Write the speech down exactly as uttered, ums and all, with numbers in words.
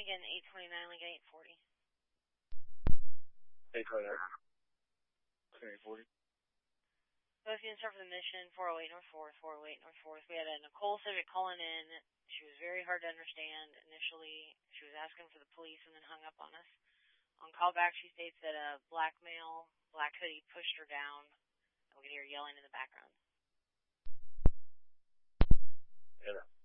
Lincoln, eight twenty-nine, Lincoln, eight forty. eight twenty-nine. eight forty. Both units are for the mission, four oh eight North fourth, four oh eight North fourth. We had a Nicole Civic calling in. She was very hard to understand. Initially, she was asking for the police and then hung up on us. On callback, she states that a black male, black hoodie, pushed her down. And we could hear yelling in the background. Yeah.